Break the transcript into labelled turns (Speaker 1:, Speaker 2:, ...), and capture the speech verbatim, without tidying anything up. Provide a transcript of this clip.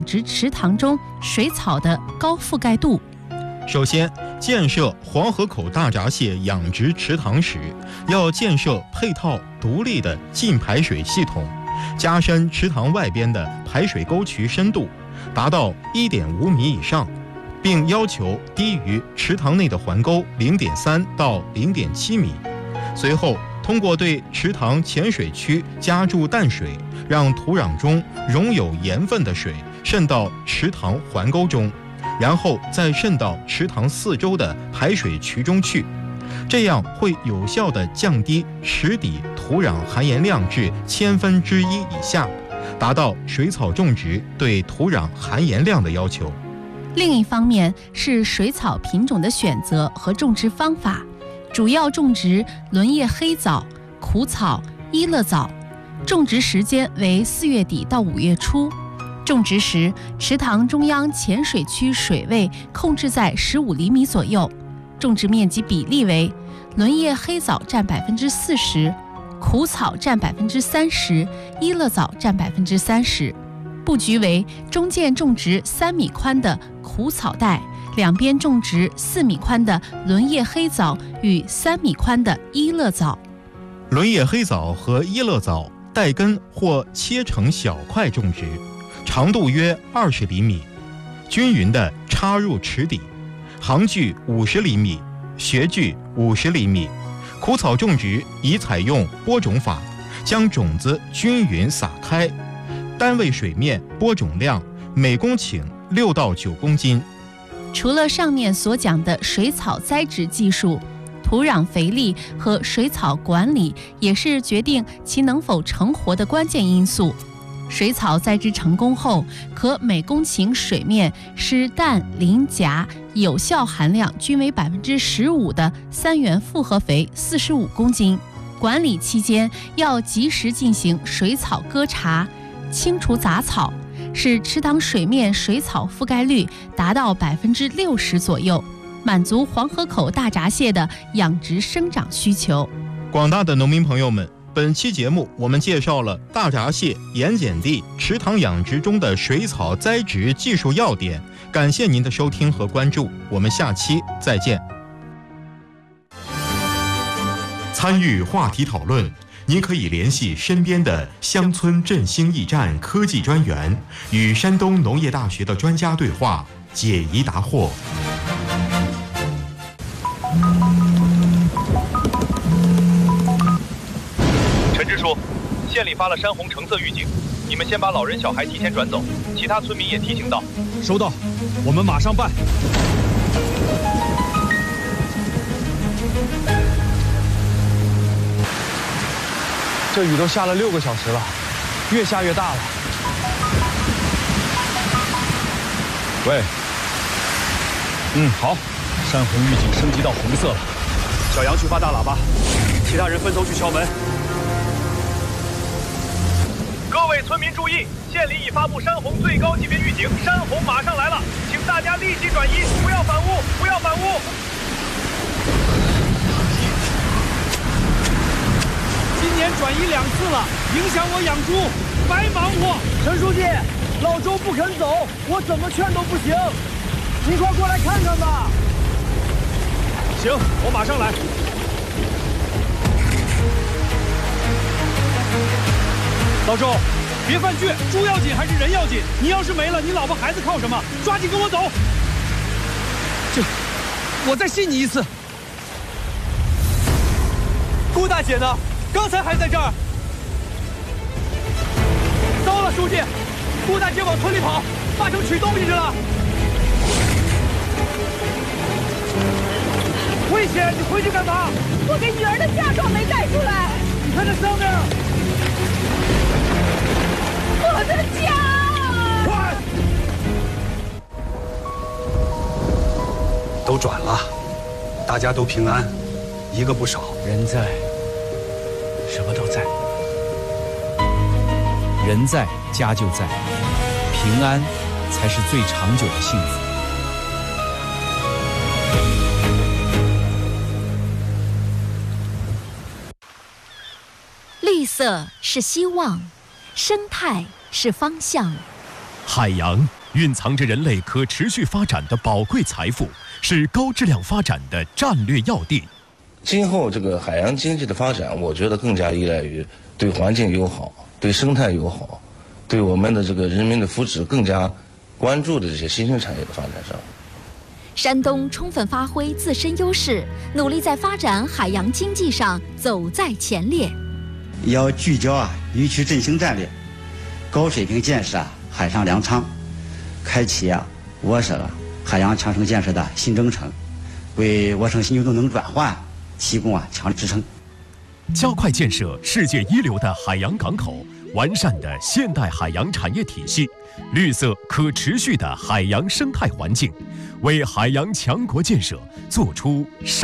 Speaker 1: 殖池塘中水草的高覆盖度。
Speaker 2: 首先，建设黄河口大闸蟹养殖池塘时，要建设配套独立的净排水系统，加深池塘外边的排水沟渠深度，达到 一点五米以上，并要求低于池塘内的环沟 零点三到零点七米。随后，通过对池塘浅水区加注淡水，让土壤中溶有盐分的水渗到池塘环沟中，然后再渗到池塘四周的排水渠中去，这样会有效地降低池底土壤含盐量至千分之一以下，达到水草种植对土壤含盐量的要求。
Speaker 1: 另一方面是水草品种的选择和种植方法，主要种植轮叶黑枣、苦草、伊乐枣，种植时间为四月底到五月初。种植时，池塘中央浅水区水位控制在十五厘米左右，种植面积比例为轮叶黑枣占百分之四十，苦草占百分之三十，伊乐枣占百分之三十。布局为中间种植三米宽的苦草带，两边种植四米宽的轮叶黑枣与三米宽的伊乐枣。
Speaker 2: 轮叶黑枣和伊乐枣带根或切成小块种植，长度约二十厘米，均匀地插入池底，行距五十厘米，学距五十厘米。苦草种植宜采用播种法，将种子均匀撒开，单位水面播种量每公顷六到九公斤。
Speaker 1: 除了上面所讲的水草栽植技术，土壤肥力和水草管理也是决定其能否成活的关键因素。水草栽植成功后，可每公顷水面施氮、磷、钾有效含量均为百分之十五的三元复合肥四十五公斤。管理期间要及时进行水草割查，清除杂草，使池塘水面水草覆盖率达到百分之六十左右，满足黄河口大闸蟹的养殖生长需求。
Speaker 2: 广大的农民朋友们，本期节目我们介绍了大闸蟹盐碱地池塘养殖中的水草栽植技术要点，感谢您的收听和关注，我们下期再见。
Speaker 3: 参与话题讨论，您可以联系身边的乡村振兴驿站科技专员，与山东农业大学的专家对话，解疑答惑。
Speaker 4: 陈支书，县里发了山洪橙色预警，你们先把老人小孩提前转走，其他村民也提醒到。
Speaker 5: 收到，我们马上办。这雨都下了六个小时了，越下越大了。喂，嗯，好，山洪预警升级到红色了。小杨去发大喇叭，其他人分头去敲门。
Speaker 4: 各位村民注意，县里已发布山洪最高级别预警，山洪马上来了，请大家立即转移，不要反屋，不要反屋。
Speaker 5: 今年转移两次了，影响我养猪，白忙活。
Speaker 6: 陈书记，老周不肯走，我怎么劝都不行，你快过来看看吧。
Speaker 5: 行，我马上来。老周，别犯倔，猪要紧还是人要紧？你要是没了，你老婆孩子靠什么？抓紧跟我走。这，我再信你一次。顾大姐呢？刚才还在这儿。糟了，书记，顾大姐往村里跑，八成取东西去了。危险！你回去干嘛？
Speaker 7: 我给女儿的嫁妆没带出来。
Speaker 6: 你看这上面。
Speaker 7: 我的家！
Speaker 6: 快！
Speaker 8: 都转了，大家都平安，一个不少。
Speaker 5: 人在，什么都在。人在，家就在，平安才是最长久的幸福。
Speaker 9: 绿色是希望，生态是方向， 海洋蕴藏着人类可持续发展的宝贵财富，是高质量发展的战略要地。
Speaker 10: 今后这个海洋经济的发展，我觉得更加依赖于对环境友好、对生态友好、对我们的这个人民的福祉更加关注的这些新兴产业的发展上。
Speaker 11: 山东充分发挥自身优势，努力在发展海洋经济上走在前列。
Speaker 12: 要聚焦啊渔区振兴战略，高水平建设啊海上粮仓，开启啊我省海洋强省建设的新征程，为我省新旧动能转换提供啊强力支撑。
Speaker 9: 加快建设世界一流的海洋港口，完善的现代海洋产业体系，绿色可持续的海洋生态环境，为海洋强国建设做出